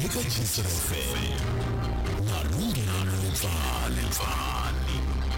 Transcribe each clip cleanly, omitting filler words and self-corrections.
eka Jisrefe nalungelo lemfani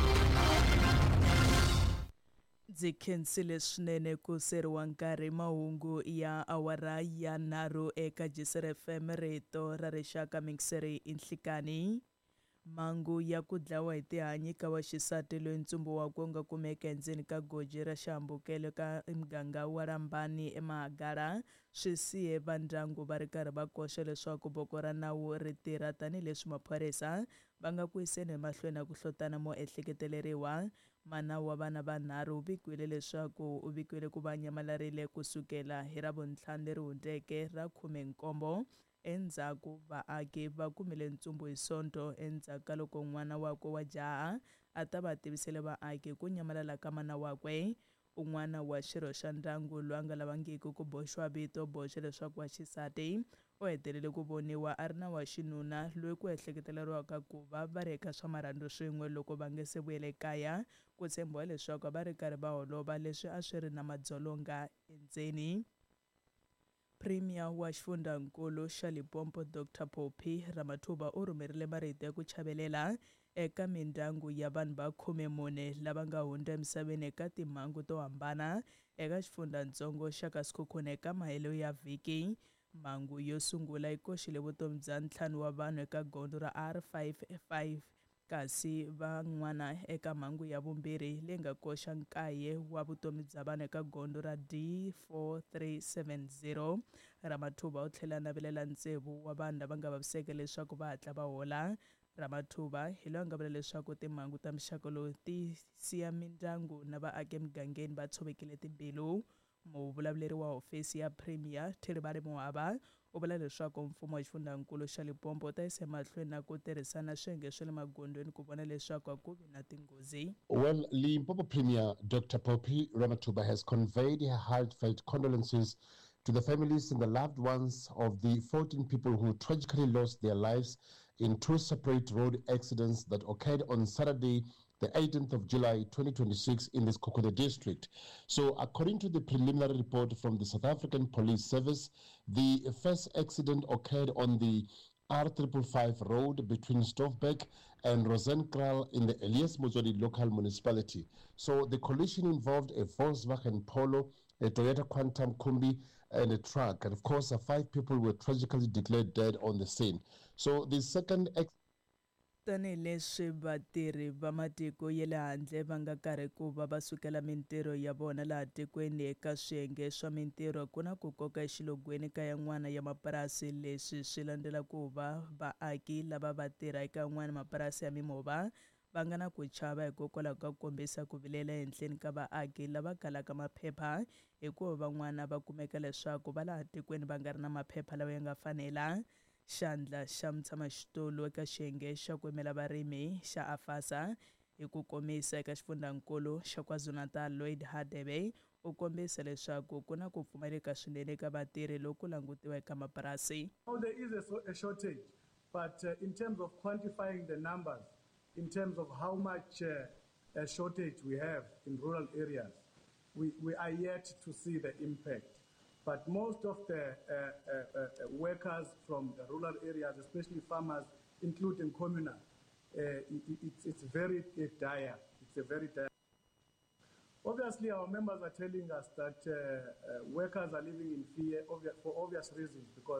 Dzikhensile swinene ku seriwa nkarhi mahungu ya awara ya nharhu eka Jisrefe rito ra rixaka mikseri inhlikani. Mangu ya ku dlawa hi tihanyi ka waxisati loyi ntsumbu wa ku nga kumeka endzeni ka goji ra xihambukelo ka muganga wa Rambani eMahagara swi siye va ndyangu va ri karhi va koxa leswaku boko ra nawu ri tirha tanihileswi maphorisa va nga ku yiseni emahlweni ya ku hlotana mo ehleketeleriwa. Mana wa vana vanharhu u vikiwile leswaku u vikiwile ku va nyamalarile kusukela hi Ravuntlhanu leri hundzeke ra 17 endzhaku vaaki va kumile ntsumbu hi Sonto endzhaku ka loko n'wana wakwe wa jaha a ta va tivisele vaaki ku nyamalala ka mana wakwe. Un'wana wa xirho xa ndyangu loyi a nga lavangiki ku boxiwa vito boxe leswaku wa xisati u hetelele ku voniwa a ri na wa xinuna loyi ku ehleketeleriwaka ku va ri eka swa marhandzu swin'we loko va nge se vuyele kaya ku tshembiwa leswaku va ri karhi va holova leswi a swi ri na madzolonga endzeni. Premier wa xifundzankulu xa Limpopo Dr Phophi Ramathuba u rhumerile marito ya ku chavelela eka mindyangu ya vanhu va 14 lava nga hundza emisaveni eka timhangu to hambana eka xifundzatsongo xa Kasikhukhune eka mahelo ya vhiki. Mhangu yo sungula yi koxile vutomi bya 5 wa vanhu eka gondzo ra R55 kasi van'wana eka mhangu ya vumbirhi leyi nga koxa 9 wa vutomi bya vanhu eka gondzo ra D4370. Ramathuba u tlhela navelela 6 wa vanhu lava nga vaviseka leswaku va hatla va hola. Ramathuba hi loyi a nga vula leswaku timhangu ta mixaka lowu ti siya mindyangu na vaaki emugangeni va tshovekile timbilu. Muvulavuleri wa hofisi ya Premier Thirivale Mohaba u vula leswaku mfumo wa xifundzankulu xa Limpopo ta yisa emahlweni na ku tirhisana swiyenge swa le magondweni ku vona leswaku a ku vi na tinghozi. Well, Limpopo Premier Dr Phophi Ramathuba has conveyed her heartfelt condolences to the families and the loved ones of the 14 people who tragically lost their lives in 2 separate road accidents that occurred on Saturday, the 18th of July 2026 in the Sekhukhune district. So according to the preliminary report from the South African Police Service, the first accident occurred on the R555 road between Stoffberg and Rosenkraal in the Elias Mozwadi local municipality. So the collision involved a Volkswagen Polo, a Toyota Quantum Kombi, and a truck. And of course, 5 people were tragically declared dead on the scene. So the second tanihileswi vatirhi va matiko ya le handle va nga karhi ku va va sukela mintirho ya vona laha tikweni eka swiyenge swa mintirho ku na ku koka exilogweni ka yan'wana ya mapurasi leswi swi landzela ku va vaaki lava va tirha eka yan'wana mapurasi ya mimova va nga na ku chava hikokwalaho ka ku kombisa ku vilela ehenhleni ka vaaki lava kalaka maphepha hikuva van'wana va kumeka leswaku va laha tikweni va nga ri na maphepha lawa ya nga fanela. Xandla xa mutshamaxitulu eka xiyenge xa ku yimela varimi xa AFASA hi ku komisa eka xifundzankulu xa KwaZulu-Natal Lloyd Hadebe u kombisa leswaku ku na ku pfumaleka swinene eka vatirhi loku langutiwa eka mapurasi. There is a shortage, but in terms of quantifying the numbers, in terms of how much a shortage we have in rural areas, we are yet to see the impact. But most of the workers from the rural areas, especially farmers, including communal, it's very dire. It's a very dire. Obviously, our members are telling us that workers are living in fear for obvious reasons because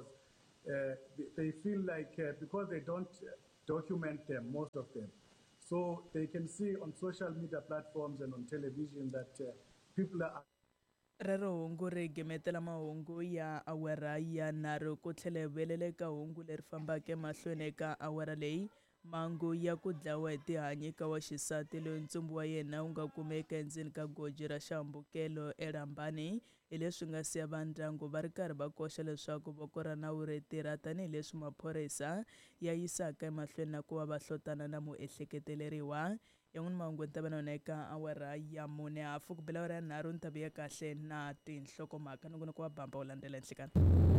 they feel like because they don't document them, most of them. So they can see on social media platforms and on television that people are rero hungu ri gemetela mahungu ya awara ya nharhu ku tlhela velele ka hungu leri fambaka emahlweni eka awara leyi. Mangu ya ku dlawa hi tihanyi ka waxisati loyi ntsumbu wa yena wu nga kumeka endzeni ka goji ra xihambukelo eRambani hi leswi nga siya va ndyangu va ri karhi va koxa leswaku boko ra nawu ri tirha tanihileswi maphorisa ya yisaka emahlweni na ku va va hlotana na muehleketeleriwa. Yan'wana mahungu ni ta va na yona eka awara ya 4:30 ku bela awara ya 3 ni ta vuya kahle na tinhlokomhaka ni ku va bamba u landzela enhlekani.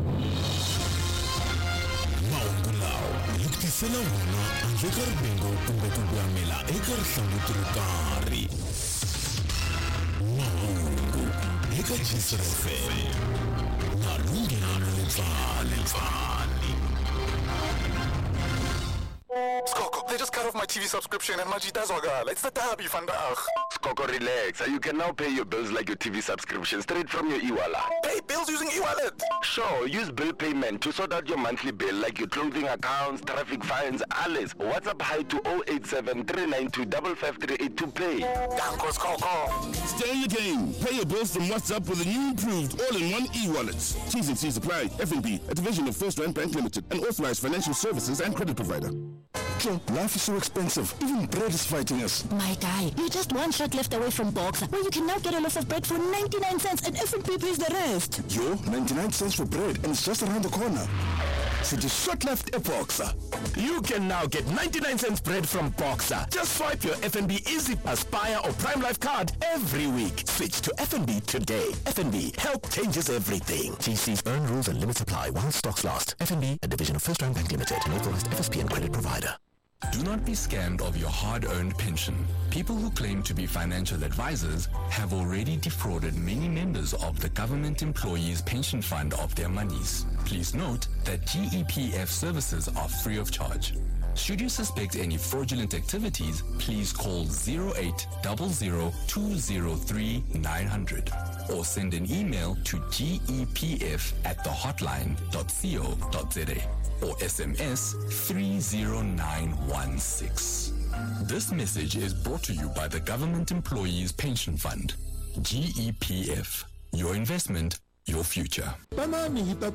mahungu lawa hi ku tisela wona handle ka ribengo kumbe ku kuyamela eka rihlanguti ro karhi. Mahungu eka Jisrefe nalungelo lemfani. They just cut off my TV subscription and Majitazwagal. It's the derby, vandag. Skoko, relax. You can now pay your bills like your TV subscription straight from your e-wallet. Pay bills using e-wallet? Sure, use bill payment to sort out your monthly bill like your clothing accounts, traffic fines, alles. WhatsApp hi to 087 392 55388 to pay. Dankos, Koko. Stay in the game. Pay your bills from WhatsApp with a new improved all-in-one e-wallet. T's and C's apply. FNB, a division of First Rand Bank Limited, an authorized financial services and credit provider. Joe, life is so expensive. Even bread is fighting us. My guy, you're just one shot left away from Boxer, where you can now get a loaf of bread for 99 cents and FNB pays the rest. Yo, 99 cents for bread and it's just around the corner. So just short left a Boxer. You can now get 99 cents bread from Boxer. Just swipe your FNB Easy Aspire or Prime Life card every week. Switch to FNB today. FNB, help changes everything. TC's earn rules and limits apply while stocks last. FNB, a division of First Rand Bank Limited, an authorized FSP and credit provider. Do not be scammed of your hard-earned pension. People who claim to be financial advisors have already defrauded many members of the Government Employees Pension Fund of their monies. Please note that GEPF services are free of charge. Should you suspect any fraudulent activities, please call 0800-203-900 or send an email to gepf@thehotline.co.za or SMS 30916. This message is brought to you by the Government Employees Pension Fund. GEPF. Your investment, your future. Banami